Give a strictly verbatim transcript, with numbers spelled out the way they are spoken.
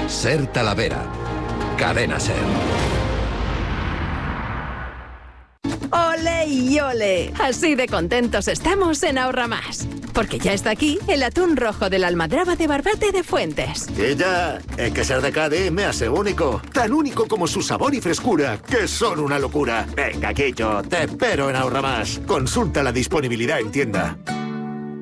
Ser Talavera. Cadena Ser. ¡Ole y ole! Así de contentos estamos en Ahorra Más. Porque ya está aquí el atún rojo de la almadraba de Barbate de Fuentes. Y ya, es que ser de Cádiz me hace único. Tan único como su sabor y frescura, que son una locura. Venga, Quillo, te espero en Ahorra Más. Consulta la disponibilidad en tienda.